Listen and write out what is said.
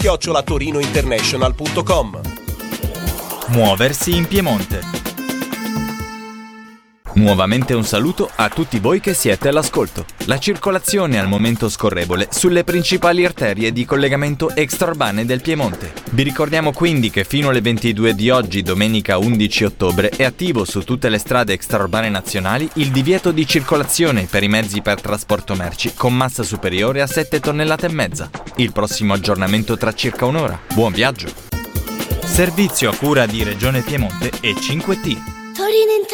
info@torinointernational.com. Muoversi in Piemonte. Nuovamente un saluto a tutti voi che siete all'ascolto. La circolazione è al momento scorrevole sulle principali arterie di collegamento extraurbane del Piemonte. Vi ricordiamo quindi che fino alle 22 di oggi, domenica 11 ottobre, è attivo su tutte le strade extraurbane nazionali il divieto di circolazione per i mezzi per trasporto merci con massa superiore a 7 tonnellate e mezza. Il prossimo aggiornamento tra circa un'ora. Buon viaggio! Servizio a cura di Regione Piemonte e 5T.